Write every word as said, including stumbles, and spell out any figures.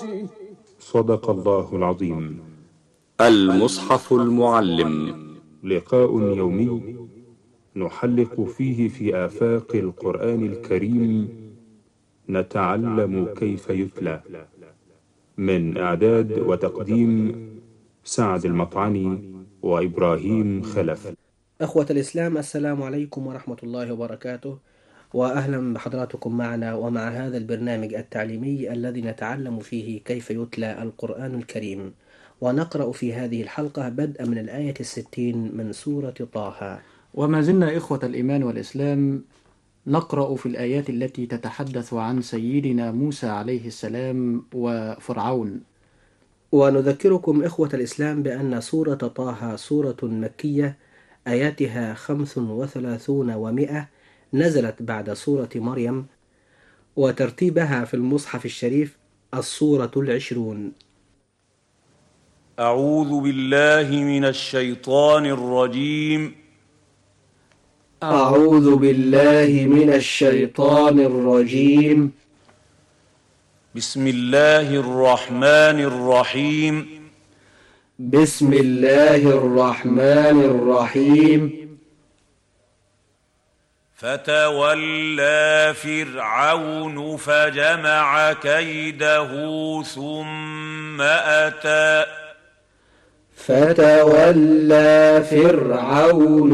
صدق الله العظيم. المصحف المعلم، لقاء يومي نحلق فيه في آفاق القرآن الكريم، نتعلم كيف يتلى. من إعداد وتقديم سعد المطعني وإبراهيم خلف. أخوة الإسلام، السلام عليكم ورحمة الله وبركاته، وأهلا بحضراتكم معنا ومع هذا البرنامج التعليمي الذي نتعلم فيه كيف يتلى القرآن الكريم، ونقرأ في هذه الحلقة بدءا من الآية الستين من سورة طه. وما زلنا إخوة الإيمان والإسلام نقرأ في الآيات التي تتحدث عن سيدنا موسى عليه السلام وفرعون. ونذكركم إخوة الإسلام بأن سورة طه سورة مكية آياتها خمس وثلاثون ومئة، نزلت بعد سورة مريم، وترتيبها في المصحف الشريف السورة العشرون. أعوذ بالله من الشيطان الرجيم. أعوذ بالله من الشيطان الرجيم. بسم الله الرحمن الرحيم. بسم الله الرحمن الرحيم. فتولى فرعون فجمع كيده ثم أتى. فتولى فرعون